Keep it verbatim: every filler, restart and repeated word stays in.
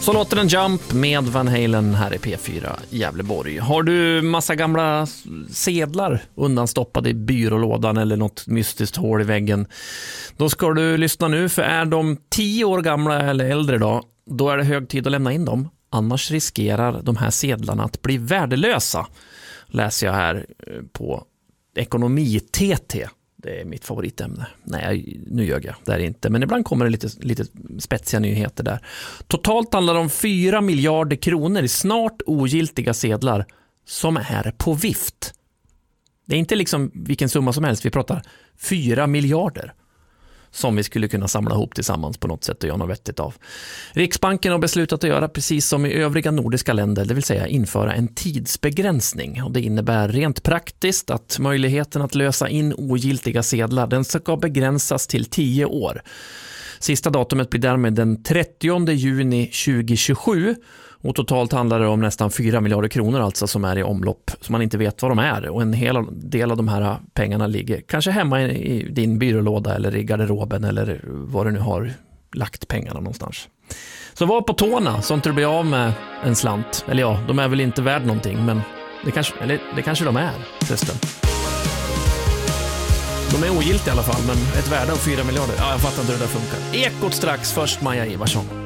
Så låter den Jump med Van Halen här i P fyra Gävleborg. Har du massa gamla sedlar undanstoppade i byrålådan eller något mystiskt hål i väggen, då ska du lyssna nu, för är de tio år gamla eller äldre då, då är det hög tid att lämna in dem. Annars riskerar de här sedlarna att bli värdelösa, läser jag här på Ekonomi-T T. Det är mitt favoritämne. Nej, nu ljög jag. Det är inte. Men ibland kommer det lite, lite spetsiga nyheter där. Totalt handlar det om fyra miljarder kronor i snart ogiltiga sedlar som är på vift. Det är inte liksom vilken summa som helst. Vi pratar fyra miljarder som vi skulle kunna samla ihop tillsammans på något sätt och göra något vettigt av. Riksbanken har beslutat att göra precis som i övriga nordiska länder, det vill säga införa en tidsbegränsning. Och det innebär rent praktiskt att möjligheten att lösa in ogiltiga sedlar, den ska begränsas till tio år. Sista datumet blir därmed den trettionde juni tjugohundratjugosju och totalt handlar det om nästan fyra miljarder kronor alltså som är i omlopp, som man inte vet vad de är, och en hel del av de här pengarna ligger kanske hemma i din byrålåda eller i garderoben eller var du nu har lagt pengarna någonstans. Så var på tårna så inte du blir av med en slant. Eller ja, de är väl inte värd någonting, men det kanske, eller det kanske de är förresten. De är ogiltiga i alla fall, men ett värde av fyra miljarder. Ja, jag fattar inte hur det där funkar. Ekot strax, först Maja Ivarsson.